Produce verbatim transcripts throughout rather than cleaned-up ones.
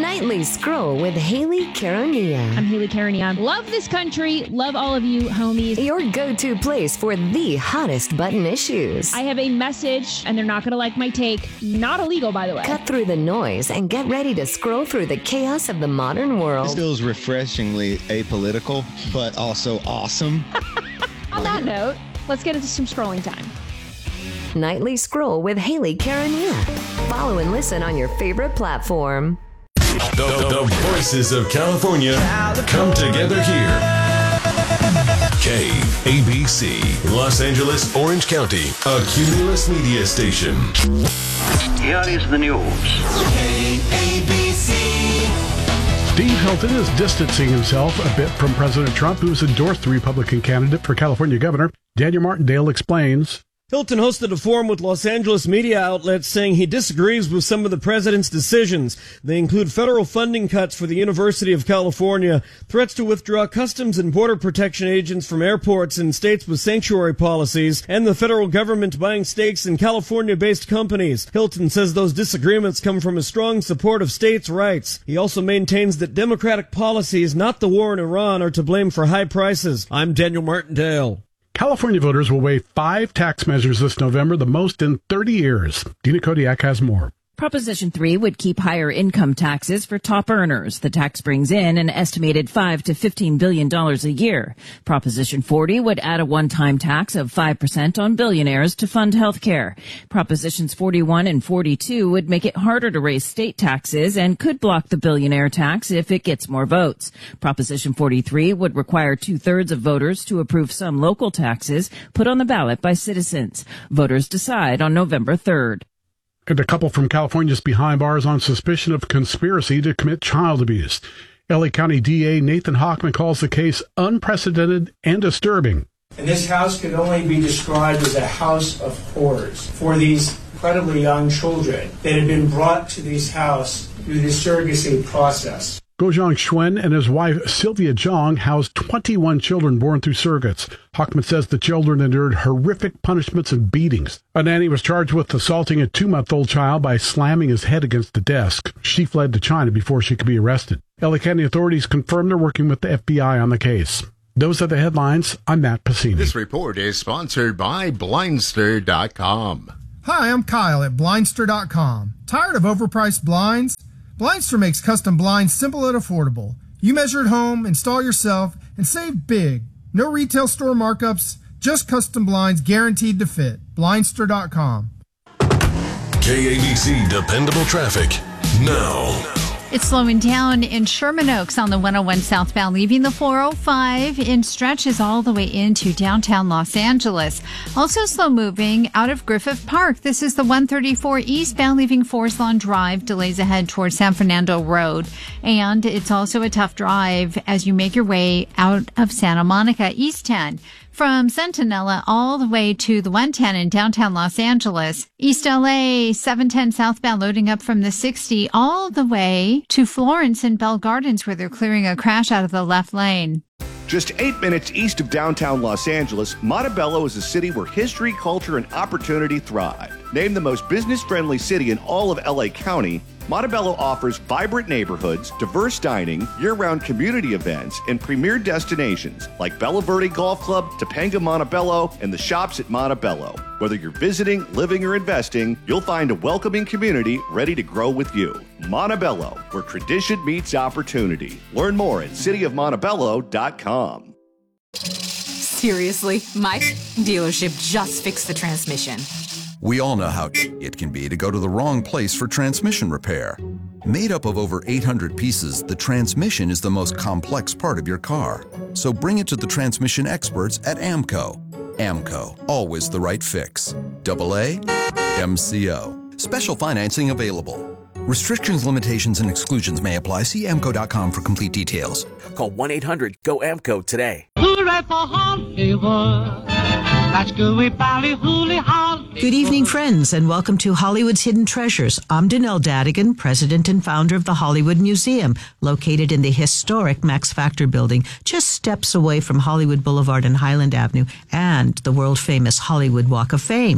Nightly Scroll with Haley Caronia. I'm Haley Caronia. Love this country. Love all of you, homies. Your go-to place for the hottest button issues. I have a message, and they're not going to like my take. Not illegal, by the way. Cut through the noise and get ready to scroll through the chaos of the modern world. This feels refreshingly apolitical, but also awesome. On that note, let's get into some scrolling time. Nightly Scroll with Haley Caronia. Follow and listen on your favorite platform. The, the voices of California come together here. K A B C, Los Angeles, Orange County, a Cumulus media station. Here is the news. K A B C. Steve Hilton is distancing himself a bit from President Trump, who's endorsed the Republican candidate for California governor. Daniel Martindale explains. Hilton hosted a forum with Los Angeles media outlets saying he disagrees with some of the president's decisions. They include federal funding cuts for the University of California, threats to withdraw customs and border protection agents from airports in states with sanctuary policies, and the federal government buying stakes in California-based companies. Hilton says those disagreements come from a strong support of states' rights. He also maintains that Democratic policies, not the war in Iran, are to blame for high prices. I'm Daniel Martindale. California voters will weigh five tax measures this November, the most in thirty years. Dina Kodiak has more. Proposition three would keep higher income taxes for top earners. The tax brings in an estimated five to fifteen billion dollars a year. Proposition forty would add a one-time tax of five percent on billionaires to fund health care. Propositions forty-one and forty-two would make it harder to raise state taxes and could block the billionaire tax if it gets more votes. Proposition forty-three would require two-thirds of voters to approve some local taxes put on the ballot by citizens. Voters decide on November third. And a couple from California is behind bars on suspicion of conspiracy to commit child abuse. L A County D A Nathan Hochman calls the case unprecedented and disturbing. And this house could only be described as a house of horrors for these incredibly young children that had been brought to this house through the surrogacy process. Gojong Schwen and his wife Sylvia Zhang housed twenty-one children born through surrogates. Hochman says the children endured horrific punishments and beatings. A nanny was charged with assaulting a two-month-old child by slamming his head against the desk. She fled to China before she could be arrested. L A County authorities confirmed they're working with the F B I on the case. Those are the headlines. I'm Matt Pacini. This report is sponsored by Blindster dot com. Hi, I'm Kyle at Blindster dot com. Tired of overpriced blinds? Blindster makes custom blinds simple and affordable. You measure at home, install yourself, and save big. No retail store markups, just custom blinds guaranteed to fit. Blindster dot com. K A B C Dependable Traffic now. It's slowing down in Sherman Oaks on the one oh one southbound, leaving the four oh five in stretches all the way into downtown Los Angeles. Also slow moving out of Griffith Park. This is the one thirty-four eastbound, leaving Forest Lawn Drive. Delays ahead towards San Fernando Road. And it's also a tough drive as you make your way out of Santa Monica, East ten. From Centinela all the way to the one ten in downtown Los Angeles. East L A, seven ten southbound loading up from the sixty all the way to Florence and Bell Gardens, where they're clearing a crash out of the left lane. Just eight minutes east of downtown Los Angeles, Montebello is a city where history, culture, and opportunity thrive. Named the most business-friendly city in all of L A County, Montebello offers vibrant neighborhoods, diverse dining, year-round community events, and premier destinations like Bella Verde Golf Club, Topanga Montebello, and the shops at Montebello. Whether you're visiting, living, or investing, you'll find a welcoming community ready to grow with you. Montebello, where tradition meets opportunity. Learn more at city of montebello dot com. Seriously, my dealership just fixed the transmission. We all know how it can be to go to the wrong place for transmission repair. Made up of over eight hundred pieces, the transmission is the most complex part of your car. So bring it to the transmission experts at AMCO. AMCO, always the right fix. Double A, M C O. Special financing available. Restrictions, limitations, and exclusions may apply. See A M C O dot com for complete details. Call one eight hundred G O A M C O today. Hooray for Hollywood. That's gooey bally hooly Hollywood. Good evening, friends, and welcome to Hollywood's Hidden Treasures. I'm Danelle Dadigan, president and founder of the Hollywood Museum, located in the historic Max Factor building, just steps away from Hollywood Boulevard and Highland Avenue and the world-famous Hollywood Walk of Fame. The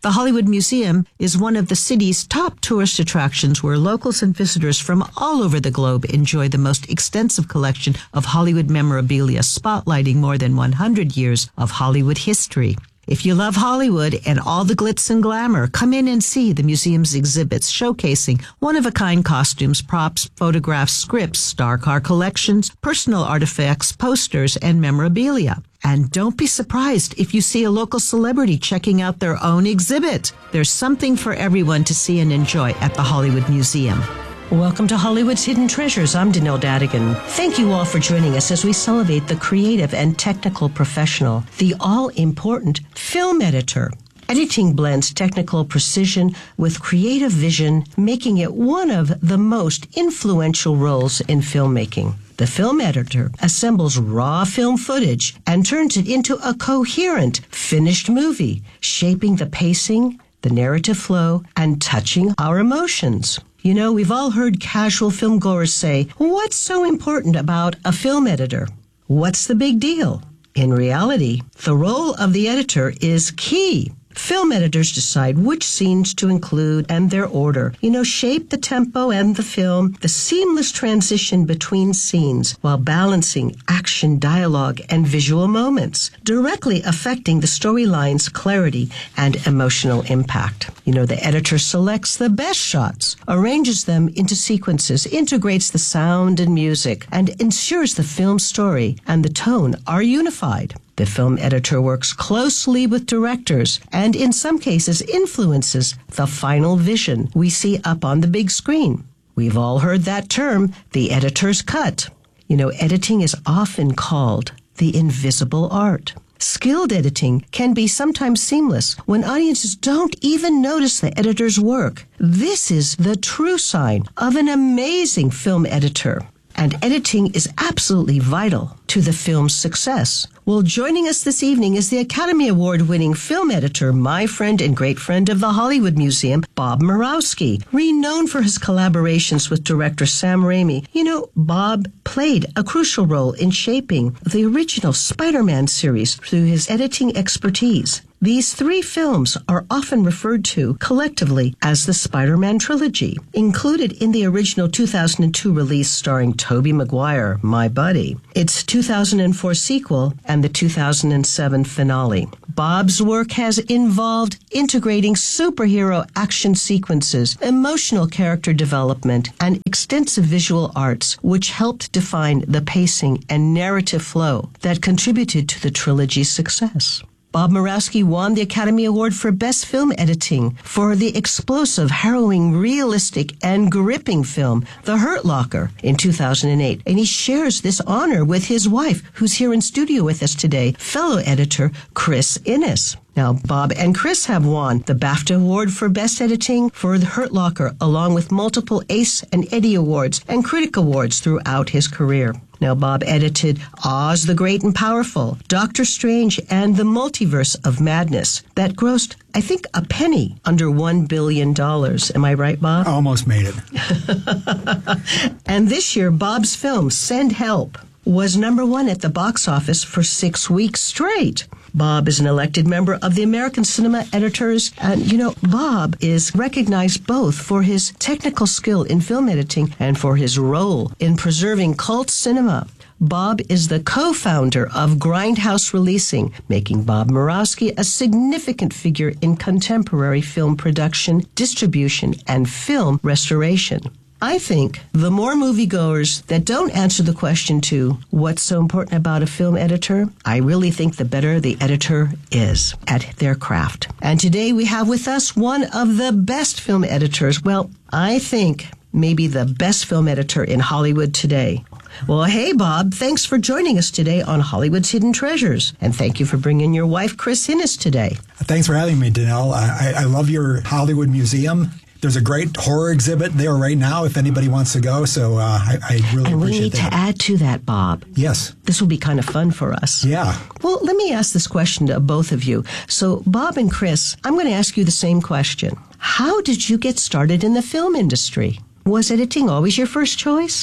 The Hollywood Museum is one of the city's top tourist attractions where locals and visitors from all over the globe enjoy the most extensive collection of Hollywood memorabilia, spotlighting more than one hundred years of Hollywood history. If you love Hollywood and all the glitz and glamour, come in and see the museum's exhibits showcasing one-of-a-kind costumes, props, photographs, scripts, star car collections, personal artifacts, posters, and memorabilia. And don't be surprised if you see a local celebrity checking out their own exhibit. There's something for everyone to see and enjoy at the Hollywood Museum. Welcome to Hollywood's Hidden Treasures. I'm Danelle Dadigan. Thank you all for joining us as we celebrate the creative and technical professional, the all-important film editor. Editing blends technical precision with creative vision, making it one of the most influential roles in filmmaking. The film editor assembles raw film footage and turns it into a coherent, finished movie, shaping the pacing, the narrative flow, and touching our emotions. You know, we've all heard casual filmgoers say, what's so important about a film editor? What's the big deal? In reality, the role of the editor is key. Film editors decide which scenes to include and their order. You know, shape the tempo and the film, the seamless transition between scenes while balancing action, dialogue, and visual moments, directly affecting the storyline's clarity and emotional impact. You know, the editor selects the best shots, arranges them into sequences, integrates the sound and music, and ensures the film story and the tone are unified. The film editor works closely with directors and in some cases influences the final vision we see up on the big screen. We've all heard that term, the editor's cut. You know, editing is often called the invisible art. Skilled editing can be sometimes seamless when audiences don't even notice the editor's work. This is the true sign of an amazing film editor. And editing is absolutely vital to the film's success. Well, joining us this evening is the Academy Award-winning film editor, my friend and great friend of the Hollywood Museum, Bob Murawski, renowned for his collaborations with director Sam Raimi. You know, Bob played a crucial role in shaping the original Spider-Man series through his editing expertise. These three films are often referred to collectively as the Spider-Man trilogy, included in the original two thousand two release starring Tobey Maguire, My Buddy, its two thousand four sequel, and the two thousand seven finale. Bob's work has involved integrating superhero action sequences, emotional character development, and extensive visual arts, which helped define the pacing and narrative flow that contributed to the trilogy's success. Bob Murawski won the Academy Award for Best Film Editing for the explosive, harrowing, realistic, and gripping film, The Hurt Locker, in two thousand eight. And he shares this honor with his wife, who's here in studio with us today, fellow editor Chris Innes. Now, Bob and Chris have won the BAFTA Award for Best Editing for The Hurt Locker, along with multiple Ace and Eddie Awards and Critic Awards throughout his career. Now, Bob edited Oz the Great and Powerful, Doctor Strange, and the Multiverse of Madness that grossed, I think, a penny under one billion dollars. Am I right, Bob? Almost made it. And this year, Bob's film, Send Help, was number one at the box office for six weeks straight. Bob is an elected member of the American Cinema Editors, and, you know, Bob is recognized both for his technical skill in film editing and for his role in preserving cult cinema. Bob is the co-founder of Grindhouse Releasing, making Bob Murawski a significant figure in contemporary film production, distribution, and film restoration. I think the more moviegoers that don't answer the question to what's so important about a film editor, I really think the better the editor is at their craft. And today we have with us one of the best film editors. Well, I think maybe the best film editor in Hollywood today. Well, hey, Bob, thanks for joining us today on Hollywood's Hidden Treasures. And thank you for bringing your wife, Chris Innes, today. Thanks for having me, Danelle. I, I love your Hollywood Museum. There's a great horror exhibit there right now if anybody wants to go, so uh, I, I really and appreciate that. And we need that. to add to that, Bob. Yes. This will be kind of fun for us. Yeah. Well, let me ask this question to both of you. So, Bob and Chris, I'm going to ask you the same question. How did you get started in the film industry? Was editing always your first choice?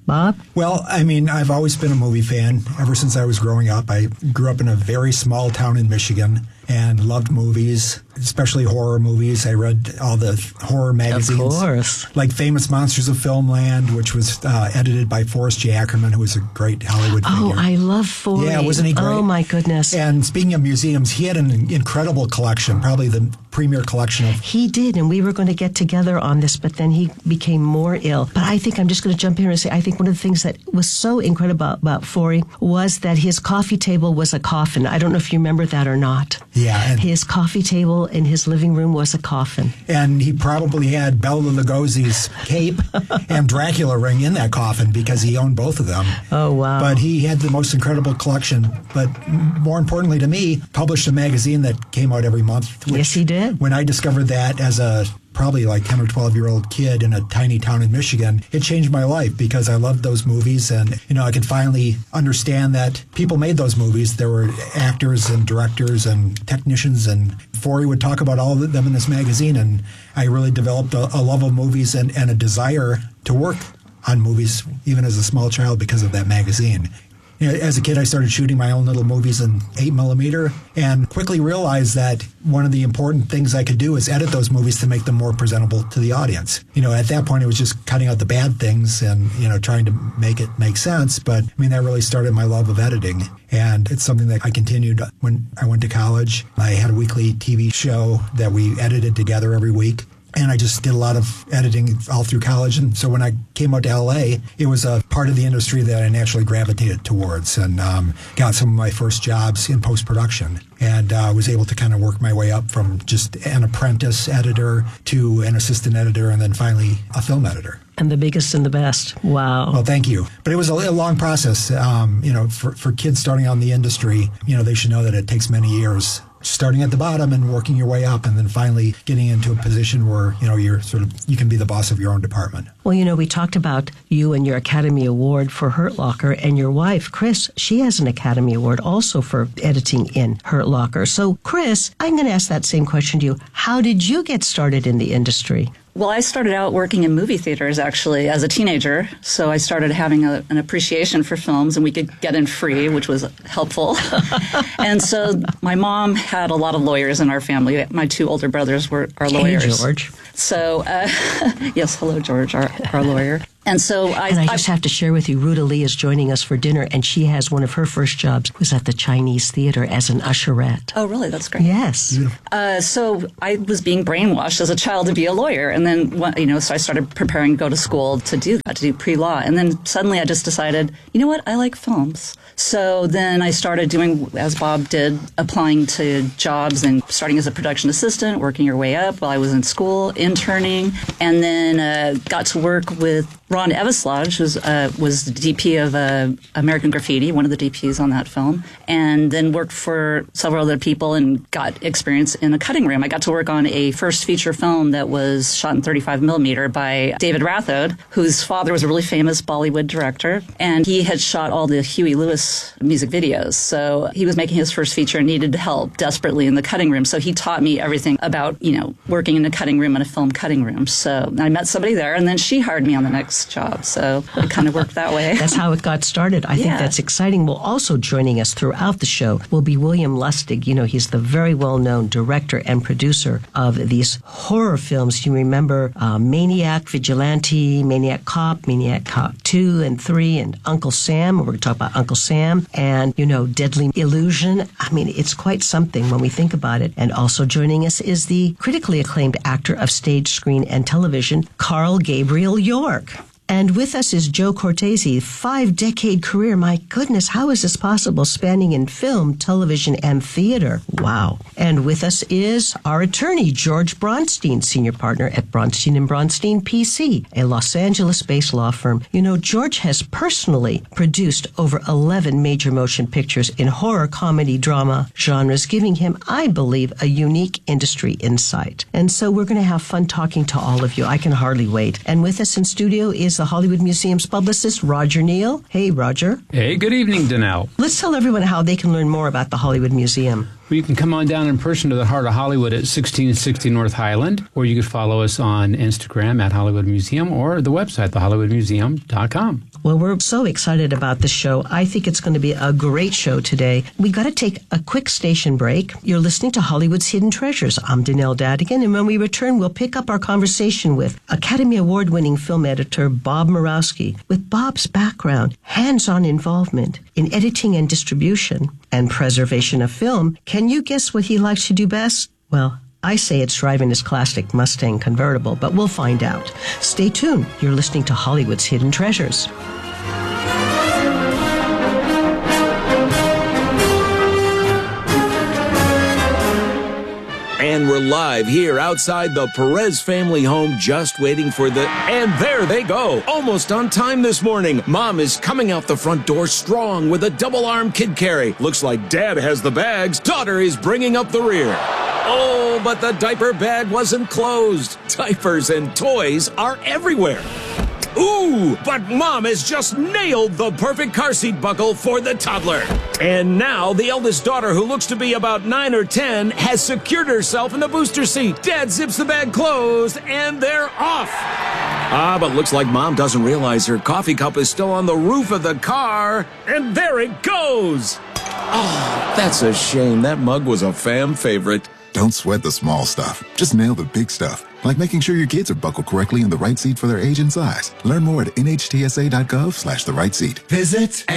Bob? Well, I mean, I've always been a movie fan ever since I was growing up. I grew up in a very small town in Michigan and loved movies, especially horror movies. I read all the horror magazines. Of course. Like Famous Monsters of Filmland, which was uh, edited by Forrest J. Ackerman, who was a great Hollywood figure. Oh, I love Forrest. Yeah, wasn't he great? Oh, my goodness. And speaking of museums, he had an incredible collection, probably the premier collection of... He did, and we were going to get together on this, but then he became more ill. But I think I'm just going to jump in here and say, I think one of the things that was so incredible about, about Forey was that his coffee table was a coffin. I don't know if you remember that or not. Yeah. And his coffee table in his living room was a coffin. And he probably had Bela Lugosi's cape and Dracula ring in that coffin because he owned both of them. Oh, wow. But he had the most incredible collection. But more importantly to me, published a magazine that came out every month. Yes, he did. When I discovered that as a probably like ten or twelve year old kid in a tiny town in Michigan, it changed my life because I loved those movies. And, you know, I could finally understand that people made those movies. There were actors and directors and technicians, and Forey would talk about all of them in this magazine. And I really developed a, a love of movies and, and a desire to work on movies, even as a small child, because of that magazine. You know, as a kid, I started shooting my own little movies in eight millimeter and quickly realized that one of the important things I could do is edit those movies to make them more presentable to the audience. You know, at that point, it was just cutting out the bad things and, you know, trying to make it make sense. But, I mean, that really started my love of editing. And it's something that I continued when I went to college. I had a weekly T V show that we edited together every week. And I just did a lot of editing all through college. And so when I came out to L A, it was a part of the industry that I naturally gravitated towards and um, got some of my first jobs in post-production. And uh, was able to kind of work my way up from just an apprentice editor to an assistant editor and then finally a film editor. And the biggest and the best. Wow. Well, thank you. But it was a, a long process. Um, you know, for, for kids starting out in the industry, you know, they should know that it takes many years. Starting at the bottom and working your way up and then finally getting into a position where, you know, you're sort of, you can be the boss of your own department. Well, you know, we talked about you and your Academy Award for Hurt Locker, and your wife, Chris, she has an Academy Award also for editing in Hurt Locker. So, Chris, I'm going to ask that same question to you. How did you get started in the industry? Well, I started out working in movie theaters, actually, as a teenager. So I started having a, an appreciation for films, and we could get in free, which was helpful. And so my mom had a lot of lawyers in our family. My two older brothers were are lawyers. Hey, George. So, uh, yes, hello, George, our, our lawyer. And so I, and I just I, have to share with you, Ruta Lee is joining us for dinner, and she has one of her first jobs was at the Chinese Theater as an usherette. Oh, really? That's great. Yes. Uh, so I was being brainwashed as a child to be a lawyer, and then you know, so I started preparing to go to school to do that, to do pre-law, and then suddenly I just decided, you know what, I like films. So then I started doing, as Bob did, applying to jobs and starting as a production assistant, working your way up while I was in school, interning, and then uh, got to work with Ron Eveslage, who uh, was the D P of uh, American Graffiti, one of the D Ps on that film, and then worked for several other people and got experience in a cutting room. I got to work on a first feature film that was shot in thirty-five millimeter by David Rathode, whose father was a really famous Bollywood director, and he had shot all the Huey Lewis music videos. So he was making his first feature and needed help desperately in the cutting room. So he taught me everything about, you know, working in a cutting room and a film cutting room. So I met somebody there, and then she hired me on the next job. So it kind of worked that way. That's how it got started. I yeah. think that's exciting. Well, also joining us throughout the show will be William Lustig. You know, he's the very well-known director and producer of these horror films. You remember uh, Maniac, Vigilante, Maniac Cop, Maniac Cop two and three, and Uncle Sam. We're going to talk about Uncle Sam and, you know, Deadly Illusion. I mean, it's quite something when we think about it. And also joining us is the critically acclaimed actor of stage, screen, and television, Carl Gabriel York. And with us is Joe Cortese, five-decade career. My goodness, how is this possible, spanning in film, television, and theater? Wow. And with us is our attorney, George Bronstein, senior partner at Bronstein and Bronstein P C, a Los Angeles-based law firm. You know, George has personally produced over eleven major motion pictures in horror, comedy, drama genres, giving him, I believe, a unique industry insight. And so we're going to have fun talking to all of you. I can hardly wait. And with us in studio is the Hollywood Museum's publicist, Roger Neal. Hey, Roger. Hey, good evening, Danelle. Let's tell everyone how they can learn more about the Hollywood Museum. Well, you can come on down in person to the heart of Hollywood at sixteen sixty North Highland, or you could follow us on Instagram at Hollywood Museum or the website, the hollywood museum dot com. Well, we're so excited about the show. I think it's going to be a great show today. We got to take a quick station break. You're listening to Hollywood's Hidden Treasures. I'm Danelle Dadigan, and when we return, we'll pick up our conversation with Academy Award-winning film editor Bob Murawski. With Bob's background, hands-on involvement in editing and distribution, and preservation of film, can you guess what he likes to do best? Well, I say it's driving his classic Mustang convertible, but we'll find out. Stay tuned. You're listening to Hollywood's Hidden Treasures. And we're live here outside the Perez family home, just waiting for the... And there they go! Almost on time this morning. Mom is coming out the front door strong with a double-arm kid carry. Looks like Dad has the bags. Daughter is bringing up the rear. Oh, but the diaper bag wasn't closed. Diapers and toys are everywhere. Ooh, but Mom has just nailed the perfect car seat buckle for the toddler. And now the eldest daughter, who looks to be about nine or ten, has secured herself in the booster seat. Dad zips the bag closed, and they're off. Ah, but looks like Mom doesn't realize her coffee cup is still on the roof of the car. And there it goes. Oh, that's a shame. That mug was a fam favorite. Don't sweat the small stuff. Just nail the big stuff, like making sure your kids are buckled correctly in the right seat for their age and size. Learn more at nhtsa.gov slash the right seat. Visit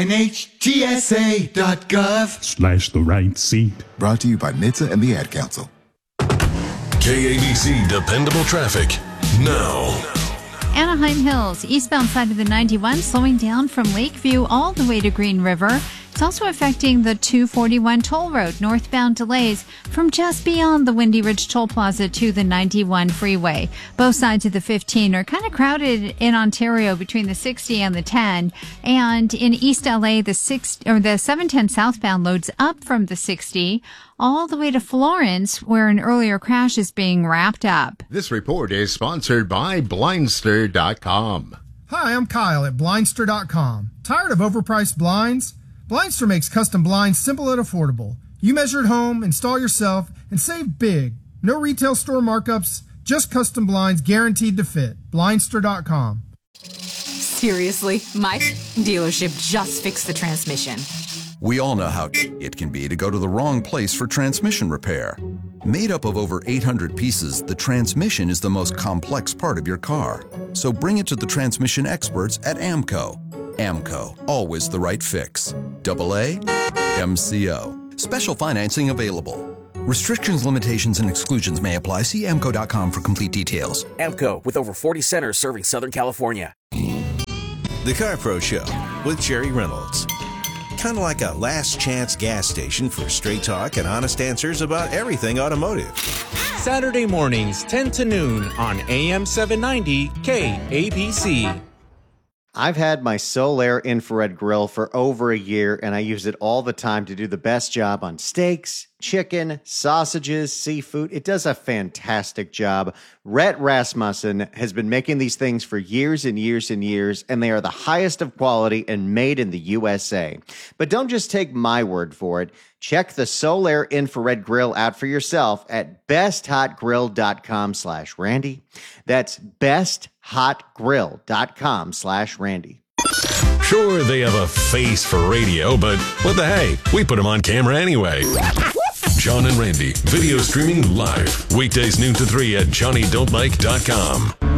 nhtsa.gov Slash the right seat. Brought to you by N H T S A and the Ad Council. K A B C Dependable Traffic now. Anaheim Hills, eastbound side of the ninety-one, slowing down from Lakeview all the way to Green River. It's also affecting the two forty-one toll road, northbound delays from just beyond the Windy Ridge Toll Plaza to the ninety-one freeway. Both sides of the fifteen are kind of crowded in Ontario between the sixty and the ten. And in East L A, the six or the seven ten southbound loads up from the sixty all the way to Florence, where an earlier crash is being wrapped up. This report is sponsored by Blindster dot com. Hi, I'm Kyle at Blindster dot com. Tired of overpriced blinds? Blindster makes custom blinds simple and affordable. You measure at home, install yourself, and save big. No retail store markups, just custom blinds guaranteed to fit. Blindster dot com. Seriously, my dealership just fixed the transmission. We all know how it can be to go to the wrong place for transmission repair. Made up of over eight hundred pieces, the transmission is the most complex part of your car. So bring it to the transmission experts at AMCO. AMCO, always the right fix. Double A, M C O. Special financing available. Restrictions, limitations, and exclusions may apply. See A M C O dot com for complete details. AMCO, with over forty centers serving Southern California. The Car Pro Show with Jerry Reynolds. Kind of like a last chance gas station for straight talk and honest answers about everything automotive. Saturday mornings, ten to noon on A M seven ninety K A B C. I've had my Solaire infrared grill for over a year, and I use it all the time to do the best job on steaks, chicken, sausages, seafood. It does a fantastic job. Rhett Rasmussen has been making these things for years and years and years, and they are the highest of quality and made in the U S A. But don't just take my word for it. Check the Solaire infrared grill out for yourself at besthotgrill.com slash Randy. That's besthotgrill.com slash Randy. Sure, they have a face for radio, but what the hey? We put them on camera anyway. John and Randy, video streaming live. Weekdays noon to three at johnny don't like dot com.